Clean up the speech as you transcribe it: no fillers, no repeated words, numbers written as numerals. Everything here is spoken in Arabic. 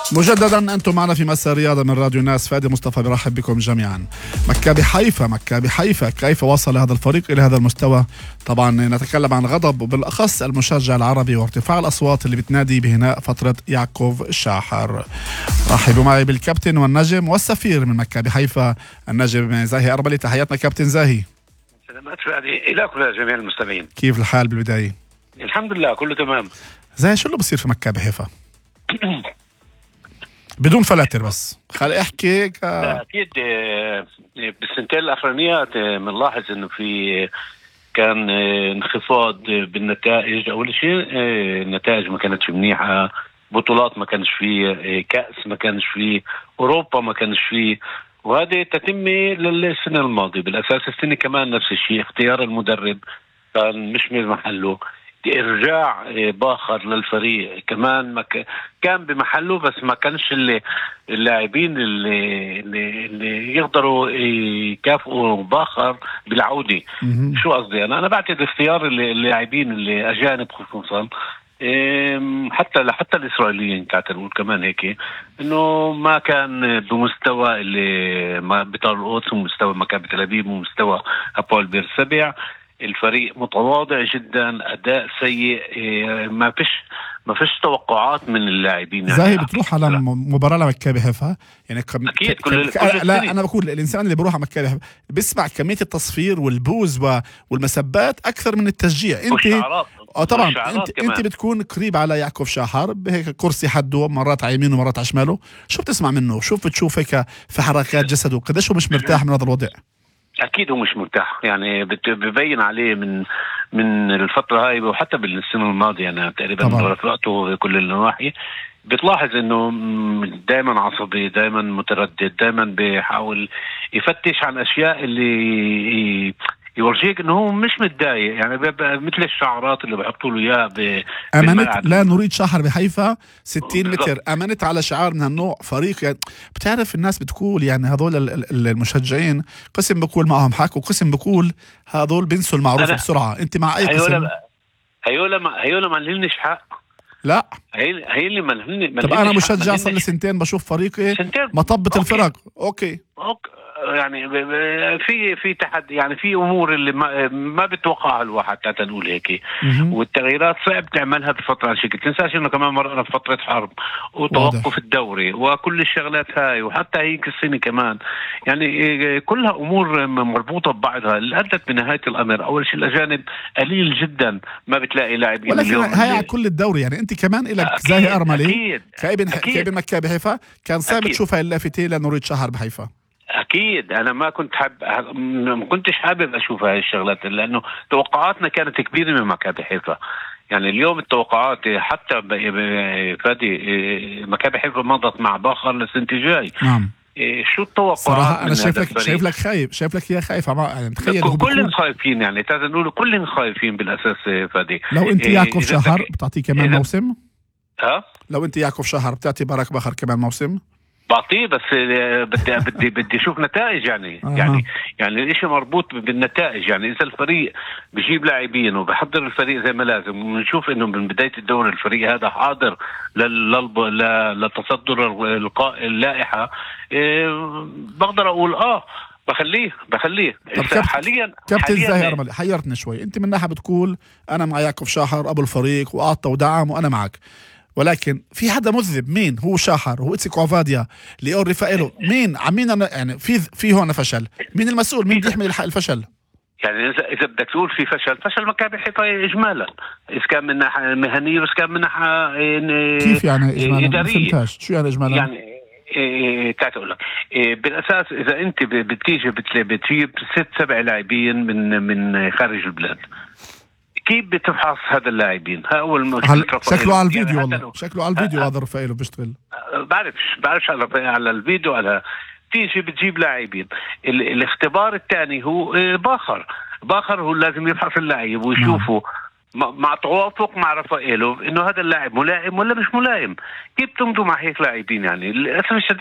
مجددا أنتم معنا في مساء الرياضة من راديو الناس. فادي مصطفى برحب بكم جميعا. مكابي حيفا كيف وصل هذا الفريق إلى هذا المستوى؟ طبعا نتكلم عن غضب وبالأخص المشجع العربي وارتفاع الأصوات اللي بتنادي بهناء فترة يعقوب شاحر. رحبوا معي بالكابتن والنجم والسفير من مكابي حيفا النجم زاهي أرملي. تحياتنا كابتن زاهي. سلامات فادي إلى كل جميع المستمعين. كيف الحال بالبداية؟ الحمد لله كله تمام. زاهي شو اللي بصير في مكابي حيفا؟ بدون فلاتر بس خلي احكي اكيد بالسنتين الاخرانيات بنلاحظ انه في كان انخفاض بالنتائج. اول شيء النتائج ما كانتش منيحه، بطولات ما كانش فيه، كأس ما كانش فيه، اوروبا ما كانش فيه، وهذه تتمه للسنه الماضيه. بالاساس السنه كمان نفس الشيء، اختيار المدرب كان مش من محله، ارجاع باخر للفريق كمان ما كان بمحله، بس ما كانش اللاعبين اللي يقدروا يكافئوا باخر بالعوده. شو قصدي انا بعتقد اختيار اللاعبين اللي اجانب خصوصا، حتى الاسرائيليين كانوا كمان هيك، انه ما كان بمستوى اللي ما بيطار القدس ومستوى مكابي تل ابيب ومستوى هابول بيرسبع. الفريق متواضع جدا، اداء سيء، ما فيش توقعات من اللاعبين. زي بتروح على مباراه لمكابي حيفا يعني اكيد لا انا بقول الانسان اللي بيروح على مكابي حيفا بيسمع كميه التصفير والبوز والمسبات اكثر من التشجيع. انت طبعا انت بتكون قريب على يعقوب شاحر بهيك كرسي حده، مرات على يمينه ومرات على شماله. شو بتسمع منه؟ شو بتشوف هيك في حركات جسده؟ قديش هو مش مرتاح من هذا الوضع؟ اكيد هو مش مرتاح، يعني ببين عليه من الفتره هاي وحتى بالسنه الماضيه. انا تقريبا رفقته كل النواحي، بتلاحظ انه دائما عصبي، دائما متردد، دائما بيحاول يفتش عن اشياء اللي يورجيك انه هو مش متضايق. يعني مثل الشعارات اللي بحطوا له اياها امنت لا نريد شاحر بحيفا 60 متر. امنت على شعار من هالنوع فريق. يعني بتعرف الناس بتقول يعني هذول المشجعين قسم بقول معهم حق وقسم بقول هذول بنسوا المعروف بسرعه. انت مع اي قسم؟ هيولا ما لهمش حق. لا هي اللي ما لهمش. طب انا مشجع صار لي سنتين بشوف فريقي مطبة الفرق. اوكي يعني في تحدي، يعني في امور اللي ما بتوقعها الواحد حتى نقول هيك. والتغييرات صعب تعملها بفتره شكل. تنساش انه كمان مرقنا بفتره حرب وتوقف الدوري وكل الشغلات هاي، وحتى هيك السنه كمان يعني كلها امور مربوطه ببعضها اللي ادت بنهايه الامر. اول شيء الاجانب قليل جدا ما بتلاقي لاعبين، ولكن هاي على كل الدوري. يعني انت كمان لك زاهي ارملي كايبن مكابي حيفا كان صعب تشوف هاي اللافته لنريد شاحر بحيفا. اكيد انا ما كنتش حابب اشوف هاي الشغلات، لانه توقعاتنا كانت كبيره من مكابي حيفا. يعني اليوم التوقعات حتى فادي مكابي حيفا مضت مع باخر للسنه الجاي. نعم. شو التوقعات؟ صراحه انا شايف لك يا خايف. يعني تخيل كلهم خايفين، يعني لازم نقول كلهم خايفين بالاساس فادي. لو انت يعقوب شاحر بتعطيه كمان موسم؟ لو انت يعقوب شاحر بتعطي باراك باخر كمان موسم؟ بعطيه، بس بدي اشوف نتائج. يعني الاشي مربوط بالنتائج. يعني اذا الفريق بجيب لاعبين وبحضر الفريق زي ما لازم، ونشوف انه من بدايه الدوري الفريق هذا حاضر لتصدر اللائحه، بقدر اقول بخليه. حاليا كابتن زاهي أرملي حيرتنا شوي. انت من ناحيه بتقول انا مع يعقوب شاحر ابو الفريق واعطى ودعم وانا معك، ولكن في حدا مذنب. مين هو شاحر؟ هو إتسيك عوفاديا ليور رفائيلو؟ مين يعني في هون فشل؟ مين المسؤول؟ مين بيحمل الفشل؟ يعني اذا بدك تقول في فشل مكابي حيفا اجمالا، اذا كان من ناحيه مهنيه واذا كان من ناحيه كيف يعني اجمالا؟ ما فهمتش شو يعني اجمالا. يعني تعال اقول لك بالاساس اذا انت بتيجي بتجيب 6-7 لاعبين من خارج البلاد، كيف بتفحص هذا اللاعبين؟ ها اول مشكله. شكله على الفيديو يعني والله شكله على الفيديو هذا رفائيلو بيشتغل. بعرفش على الفيديو. على تيجي بتجيب لاعبين. الاختبار الثاني هو باخر هو لازم يفحص اللاعب ويشوفه مع توافق مع رفائيلو انه هذا اللاعب ملائم ولا مش ملائم. كيف تمضوا مع هيك لاعبين؟ يعني للاسف الشديد